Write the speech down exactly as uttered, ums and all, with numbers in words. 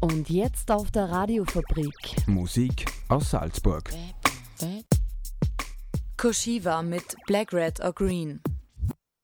Und jetzt auf der Radiofabrik. Musik aus Salzburg. Koshiva mit Black, Red or Green.